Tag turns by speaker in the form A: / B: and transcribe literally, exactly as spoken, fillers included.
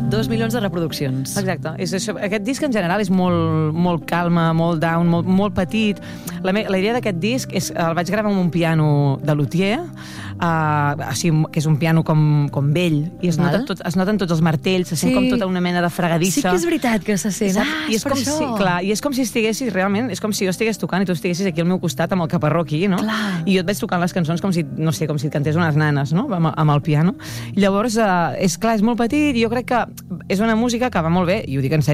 A: Dos milions de reproduccions.
B: Exacte. És això. Aquest disc en general és molt, molt calma, molt down, molt, molt petit. La, me, la idea d'aquest disc és, el vaig gravar amb un piano de luthier, uh, o sigui, que és un piano com, com vell, i es, nota tot, es noten tots els martells, se sent sí. com tota una mena de fregadissa.
A: Sí que és veritat que se sent. Ah,
B: I és,
A: és per
B: com
A: això.
B: Si, clar, i és com si estiguessis realment, és com si jo estigués tocant i tu estiguessis aquí al meu costat amb el caparró aquí, no?
A: Clar.
B: I jo et vaig tocant les cançons com si, no sé, com si et cantés unes nanes, no? Amb, amb el piano. I llavors, uh, és clar, és molt petit i jo crec que és una música que va molt bé, i ho dic en sèrio,